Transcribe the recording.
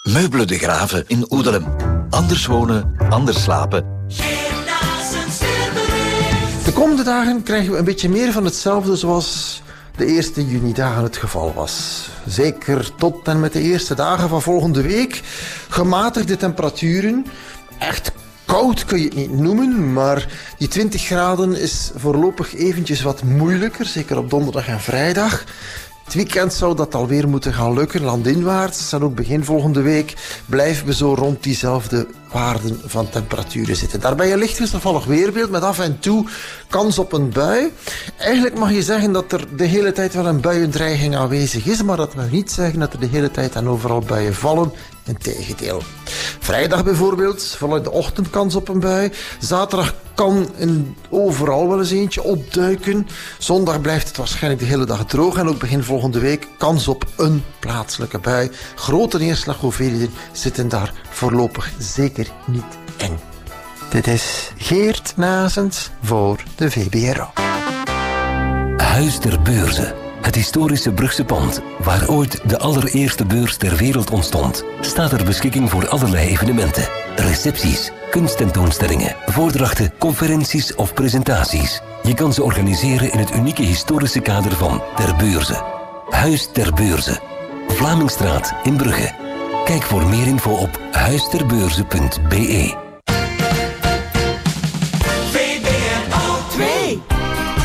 Meubelen de Graven in Oedelem. Anders wonen, anders slapen. De komende dagen krijgen we een beetje meer van hetzelfde zoals de eerste junidagen het geval was. Zeker tot en met de eerste dagen van volgende week. Gematigde temperaturen. Echt koud kun je het niet noemen, maar die 20 graden is voorlopig eventjes wat moeilijker. Zeker op donderdag en vrijdag. Het weekend zou dat alweer moeten gaan lukken, landinwaarts. En ook begin volgende week blijven we zo rond diezelfde waarden van temperaturen zitten. Daarbij een licht wisselvallig weerbeeld met af en toe kans op een bui. Eigenlijk mag je zeggen dat er de hele tijd wel een buiendreiging aanwezig is, maar dat wil niet zeggen dat er de hele tijd en overal buien vallen. Integendeel. Vrijdag bijvoorbeeld, vooral in de ochtend kans op een bui. Zaterdag kan overal wel eens eentje opduiken. Zondag blijft het waarschijnlijk de hele dag droog. En ook begin volgende week kans op een plaatselijke bui. Grote neerslaghoeveelheden zitten daar voorlopig zeker niet in. Dit is Geert Nazens voor de VBRO. Huis ter Beurze. Het historische Brugse pand, waar ooit de allereerste beurs ter wereld ontstond, staat ter beschikking voor allerlei evenementen. Recepties, kunsttentoonstellingen, voordrachten, conferenties of presentaties. Je kan ze organiseren in het unieke historische kader van Ter Beurze. Huis ter Beurze. Vlamingstraat in Brugge. Kijk voor meer info op huisterbeurze.be.